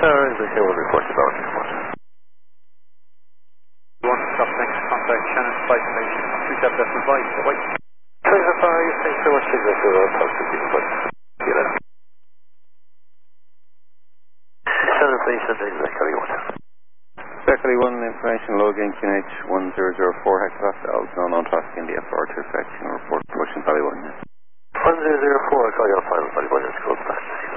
Exactly, we'll report to Boeing. You want to stop next contact Shannon Flight Station 27.5, wait. Thanks so much, exactly what I'm supposed to be, but get out. Shannon Station, exactly what? Exactly 1, information, login QNH 1004 hectopascal, known traffic in the FR2 section, report pushing Valley 1. 1004, I call you on final Valley 1, it's called fast.